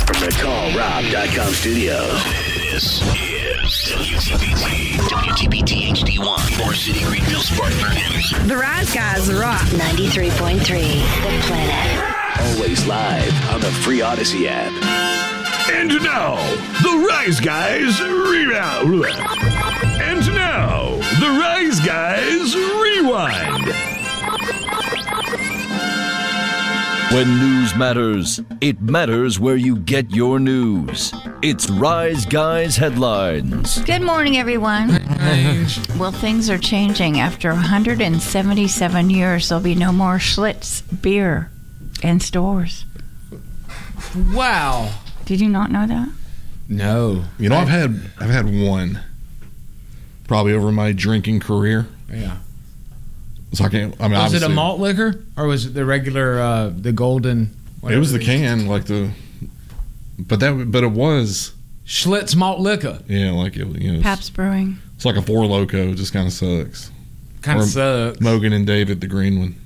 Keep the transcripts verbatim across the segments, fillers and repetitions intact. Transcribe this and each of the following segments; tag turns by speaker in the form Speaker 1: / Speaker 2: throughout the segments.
Speaker 1: From the Call Rob dot com studios, this is W T B T, W T B T H D one, Moore City, Greenville, Spartanburg.
Speaker 2: The Rise Guys rock.
Speaker 3: ninety-three point three, The Planet.
Speaker 1: Always live on the free Odyssey app.
Speaker 4: And now, the Rise Guys Rewind. And now, the Rise Guys Rewind.
Speaker 5: When news matters, it matters where you get your news. It's Rise Guys Headlines.
Speaker 2: Good morning, everyone. Well, things are changing. After one hundred seventy-seven years, there'll be no more Schlitz beer in stores.
Speaker 6: Wow.
Speaker 2: Did you not know that?
Speaker 6: No.
Speaker 7: You know, I've had I've had one, probably over my drinking career.
Speaker 6: Yeah.
Speaker 7: So I can't. I mean,
Speaker 6: was it a
Speaker 7: obviously-
Speaker 6: malt liquor or was it the regular, uh, the golden?
Speaker 7: It was the
Speaker 6: they-
Speaker 7: can, like the. But that, but it was.
Speaker 6: Schlitz malt liquor.
Speaker 7: Yeah, like it. You know, it's,
Speaker 2: Pabst Brewing.
Speaker 7: it's like a Four Loko. It just kind of sucks.
Speaker 6: Kind
Speaker 7: Or
Speaker 6: of sucks.
Speaker 7: Mogan and David, the green one.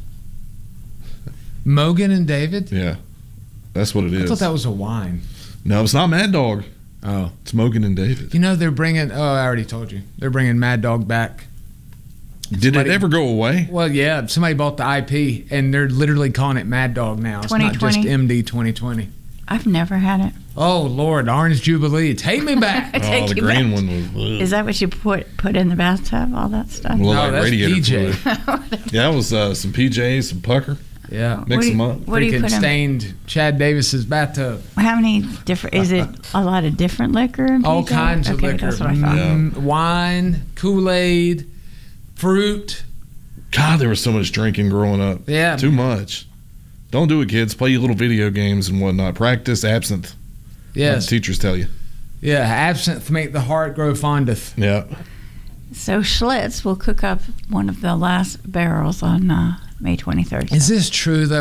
Speaker 6: Mogan and David?
Speaker 7: Yeah, that's what it is.
Speaker 6: I thought that was a wine.
Speaker 7: No, it's not Mad Dog.
Speaker 6: Oh.
Speaker 7: It's Mogan and David.
Speaker 6: You know, they're bringing, oh, I already told you. They're bringing Mad Dog back.
Speaker 7: Did
Speaker 6: Somebody-
Speaker 7: it ever go away?
Speaker 6: Well, yeah, somebody bought the I P, and they're literally calling it Mad Dog now. It's not just
Speaker 2: twenty twenty?
Speaker 6: M D twenty twenty.
Speaker 2: I've never had it.
Speaker 6: Oh, Lord, Orange Jubilee. Take me back.
Speaker 2: Take
Speaker 7: Oh, the
Speaker 2: you
Speaker 7: green
Speaker 2: back.
Speaker 7: one was. ugh.
Speaker 2: Is that what you put put in the bathtub? All that stuff.
Speaker 7: Looked
Speaker 6: No,
Speaker 7: like
Speaker 6: that's
Speaker 7: radiator
Speaker 6: P J.
Speaker 7: fluid. Yeah, it was uh, some P Js, some pucker.
Speaker 6: Yeah.
Speaker 2: What
Speaker 7: Mix
Speaker 2: do you-
Speaker 7: them up.
Speaker 2: What do you
Speaker 6: Freaking
Speaker 2: put in?
Speaker 6: stained Chad Davis's bathtub.
Speaker 2: How many different? Is it a lot of different liquor? In
Speaker 6: All
Speaker 2: P J?
Speaker 6: kinds of
Speaker 2: Okay,
Speaker 6: liquor.
Speaker 2: That's what I thought.
Speaker 6: Mm, Wine, Kool-Aid, fruit.
Speaker 7: God, there was so much drinking growing up.
Speaker 6: Yeah.
Speaker 7: Too much. Don't do it, kids. Play your little video games and whatnot. Practice absinthe.
Speaker 6: Yes.
Speaker 7: Like the teachers tell you.
Speaker 6: Yeah, absinthe make the heart grow fondeth.
Speaker 7: Yeah.
Speaker 2: So Schlitz will cook up one of the last barrels on uh, May twenty-third.
Speaker 6: Is this true, though?